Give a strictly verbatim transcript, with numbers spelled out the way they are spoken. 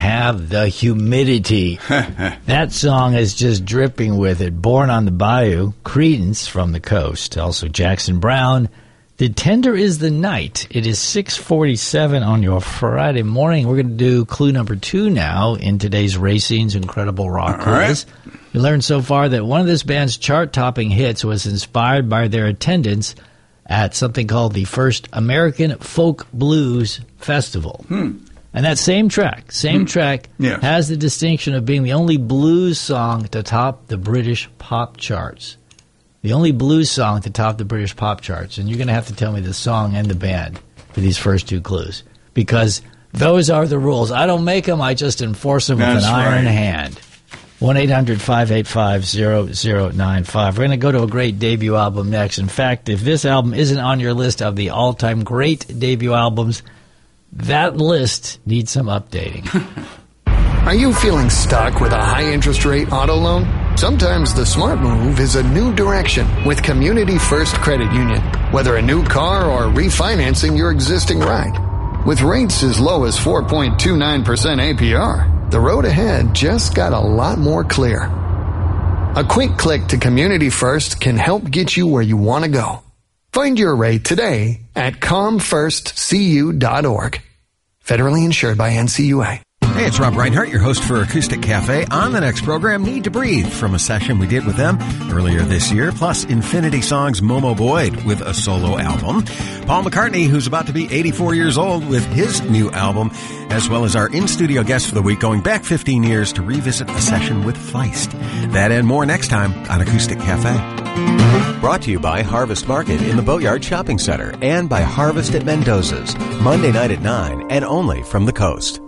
have the humidity. That song is just dripping with it. Born on the Bayou, Creedence from the Coast. Also Jackson Browne, The Tender is the Night. It is six forty-seven on your Friday morning. We're going to do clue number two now in today's Racine's Incredible Rock Quiz. Right. We learned so far that one of this band's chart-topping hits was inspired by their attendance at something called the First American Folk Blues Festival. Hmm. And that same track, same hmm. track, yes. has the distinction of being the only blues song to top the British pop charts. The only blues song to top the British pop charts. And you're going to have to tell me the song and the band for these first two clues. Because those are the rules. I don't make them, I just enforce them That's with an right. iron hand. one eight hundred five eight five zero zero nine five. We're going to go to a great debut album next. In fact, if this album isn't on your list of the all-time great debut albums, that list needs some updating. Are you feeling stuck with a high-interest rate auto loan? Sometimes the smart move is a new direction with Community First Credit Union. Whether a new car or refinancing your existing ride. With rates as low as four point two nine percent A P R, the road ahead just got a lot more clear. A quick click to Community First can help get you where you want to go. Find your rate today at com first c u dot org. Federally insured by N C U A. Hey, it's Rob Reinhart, your host for Acoustic Cafe. On the next program, Need to Breathe from a session we did with them earlier this year, plus Infinity Songs' Momo Boyd with a solo album. Paul McCartney, who's about to be eighty-four years old with his new album, as well as our in-studio guest for the week, going back fifteen years to revisit a session with Feist. That and more next time on Acoustic Cafe. Brought to you by Harvest Market in the Boatyard Shopping Center and by Harvest at Mendoza's, Monday night at nine and only from the coast.